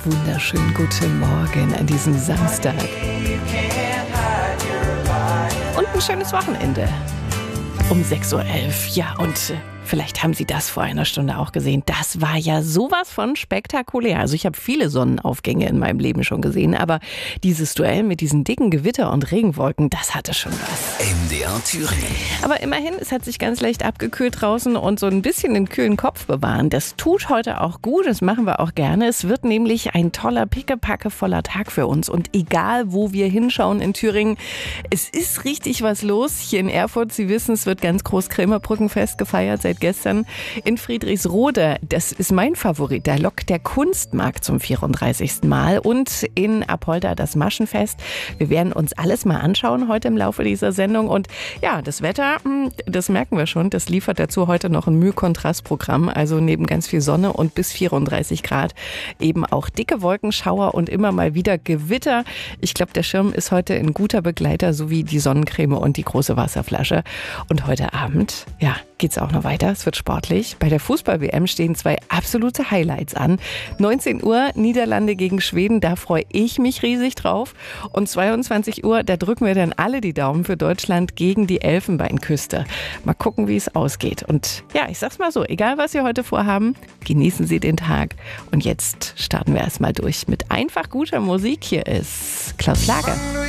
Wunderschönen guten Morgen an diesem Samstag. Und ein schönes Wochenende. Um 6.11 Uhr. Ja, und vielleicht haben Sie das vor einer Stunde auch gesehen. Das war ja sowas von spektakulär. Also ich habe viele Sonnenaufgänge in meinem Leben schon gesehen, aber dieses Duell mit diesen dicken Gewitter und Regenwolken, das hatte schon was. MDR Thüringen. Aber immerhin, es hat sich ganz leicht abgekühlt draußen und so ein bisschen den kühlen Kopf bewahren. Das tut heute auch gut, das machen wir auch gerne. Es wird nämlich ein toller, pickepackevoller Tag für uns. Und egal, wo wir hinschauen in Thüringen, es ist richtig was los. Hier in Erfurt, Sie wissen, es wird ganz groß Krämerbrückenfest gefeiert seit gestern. In Friedrichsrode, das ist mein Favorit, da lockt der Kunstmarkt zum 34. Mal. Und in Apolda das Maschenfest. Wir werden uns alles mal anschauen heute im Laufe dieser Sendung. Und ja, das Wetter, das merken wir schon, das liefert dazu heute noch ein Mühe-Kontrast-Programm. Also neben ganz viel Sonne und bis 34 Grad eben auch dicke Wolkenschauer und immer mal wieder Gewitter. Ich glaube, der Schirm ist heute ein guter Begleiter, sowie die Sonnencreme und die große Wasserflasche. Und heute Abend, ja, geht's auch noch weiter. Es wird sportlich. Bei der Fußball-WM stehen 2 absolute Highlights an. 19 Uhr Niederlande gegen Schweden, da freue ich mich riesig drauf. Und 22 Uhr, da drücken wir dann alle die Daumen für Deutschland gegen die Elfenbeinküste. Mal gucken, wie es ausgeht. Und ja, ich sag's mal so, egal was Sie heute vorhaben, genießen Sie den Tag. Und jetzt starten wir erstmal durch mit einfach guter Musik. Hier ist Klaus Lager.